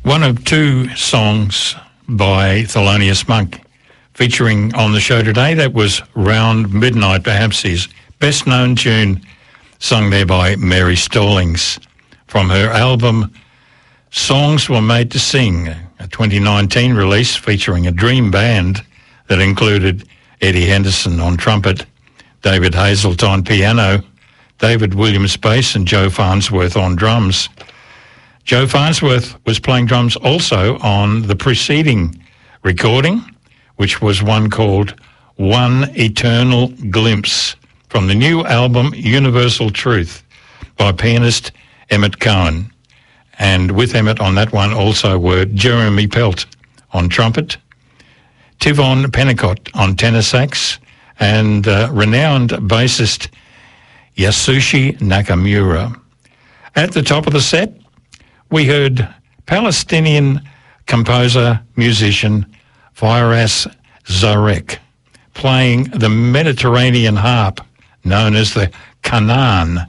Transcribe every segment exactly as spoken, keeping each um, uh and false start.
one of two songs by Thelonious Monk featuring on the show today. That was Round Midnight, perhaps his best-known tune, sung there by Mary Stallings from her album Songs Were Made to Sing, a twenty nineteen release featuring a dream band that included Eddie Henderson on trumpet, David Hazelt on piano, David Williams bass and Joe Farnsworth on drums. Joe Farnsworth was playing drums also on the preceding recording, which was one called One Eternal Glimpse from the new album Universal Truth by pianist Emmett Cohen. And with Emmett on that one also were Jeremy Pelt on trumpet, Tivon Pennicott on tenor sax, and uh, renowned bassist Yasushi Nakamura. At the top of the set, we heard Palestinian composer, musician Firas Zarek playing the Mediterranean harp known as the Kanan.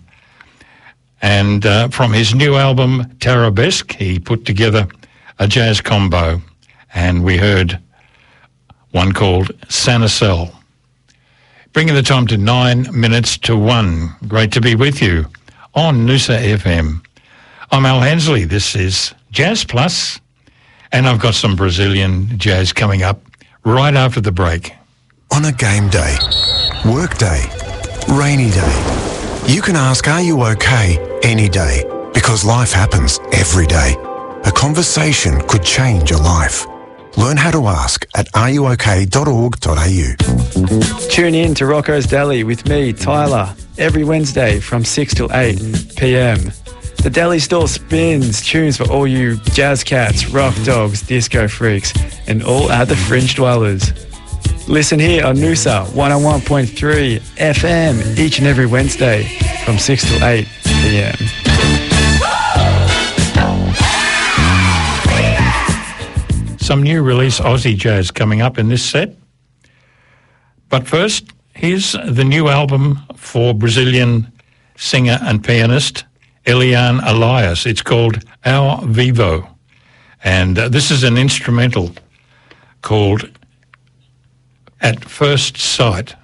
And uh, from his new album Tarabesque, he put together a jazz combo, and we heard one called Sanacel. Bringing the time to nine minutes to one. Great to be with you on Noosa F M. I'm Al Hensley. This is Jazz Plus, and I've got some Brazilian jazz coming up right after the break. On a game day, work day, rainy day, you can ask, are you okay, any day, because life happens every day. A conversation could change your life. Learn how to ask at are you okay dot org dot a u. Tune in to Rocco's Deli with me, Tyler, every Wednesday from six till eight p.m. The deli store spins tunes for all you jazz cats, rock dogs, disco freaks, and all other fringe dwellers. Listen here on Noosa one oh one point three F M each and every Wednesday from six till eight p.m. Some new release Aussie jazz coming up in this set. But first, here's the new album for Brazilian singer and pianist Eliane Elias. It's called Ao Vivo. And uh, this is an instrumental called At First Sight.